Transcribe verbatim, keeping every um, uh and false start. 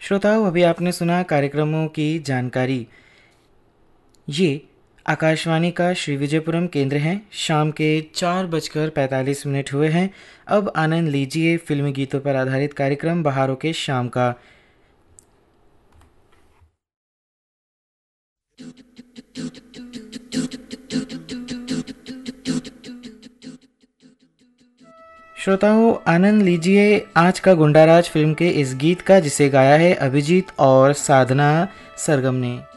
श्रोताओं, अभी आपने सुना कार्यक्रमों की जानकारी। ये आकाशवाणी का श्री विजयपुरम केंद्र है। शाम के चार बजकर पैंतालीस मिनट हुए हैं। अब आनंद लीजिए फिल्मी गीतों पर आधारित कार्यक्रम बहारों के शाम का। श्रोताओं, आनंद लीजिए आज का गुंडाराज फिल्म के इस गीत का, जिसे गाया है अभिजीत और साधना सरगम ने।